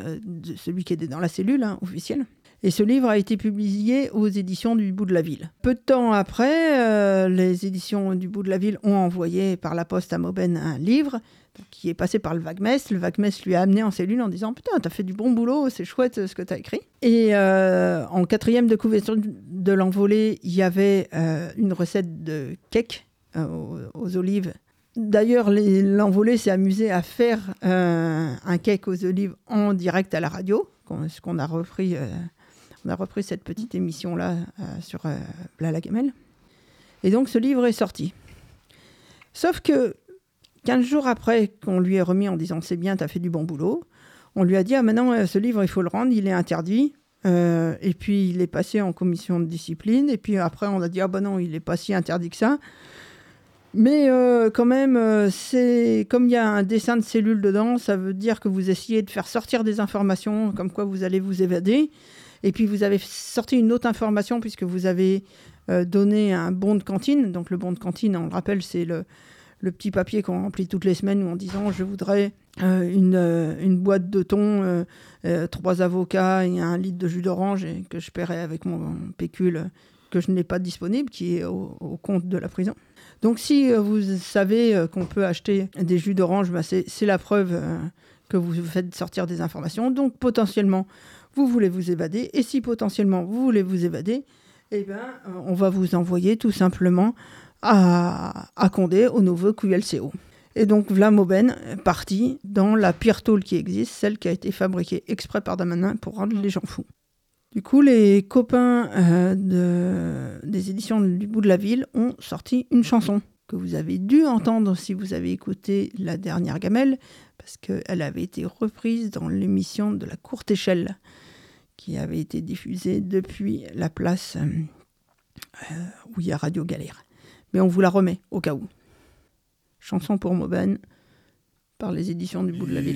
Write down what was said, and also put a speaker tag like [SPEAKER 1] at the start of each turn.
[SPEAKER 1] de celui qui était dans la cellule officielle. Et ce livre a été publié aux éditions du Bout de la Ville. Peu de temps après, les éditions du Bout de la Ville ont envoyé par la poste à Mauben un livre qui est passé par le Wagmest. Le Wagmest lui a amené en cellule en disant « Putain, t'as fait du bon boulot, c'est chouette ce que t'as écrit ». Et en 4e de couverture de l'envolée, il y avait une recette de cake aux olives. D'ailleurs, l'envolée s'est amusé à faire un cake aux olives en direct à la radio, ce qu'on a repris... On a repris cette petite émission-là sur la Gamelle. Et donc, ce livre est sorti. Sauf que 15 jours après qu'on lui ait remis en disant « C'est bien, t'as fait du bon boulot », on lui a dit « Ah, maintenant, ce livre, il faut le rendre, il est interdit. » Et puis, il est passé en commission de discipline. Et puis, après, on a dit « Ah, ben non, il n'est pas si interdit que ça. » Mais quand même, c'est comme il y a un dessin de cellule dedans, ça veut dire que vous essayez de faire sortir des informations comme quoi vous allez vous évader. Et puis, vous avez sorti une autre information puisque vous avez donné un bon de cantine. Donc, le bon de cantine, on le rappelle, c'est le petit papier qu'on remplit toutes les semaines en disant « Je voudrais une boîte de thon, 3 avocats et 1 litre de jus d'orange et que je paierai avec mon pécule que je n'ai pas disponible, qui est au compte de la prison. » Donc, si vous savez qu'on peut acheter des jus d'orange, c'est la preuve que vous faites sortir des informations. Donc, potentiellement, vous voulez vous évader. Et si potentiellement, vous voulez vous évader, eh ben, on va vous envoyer tout simplement à Condé, au nouveau QLCO. Et donc, Vla Mauben est parti dans la pire tôle qui existe, celle qui a été fabriquée exprès par Damanin pour rendre les gens fous. Du coup, les copains des éditions du Bout de la Ville ont sorti une chanson que vous avez dû entendre si vous avez écouté la dernière Gamelle, parce qu'elle avait été reprise dans l'émission de la courte échelle, qui avait été diffusée depuis la place où il y a Radio Galère. Mais on vous la remet, au cas où. Chanson pour Mauben, par les éditions du Bout de la Ville.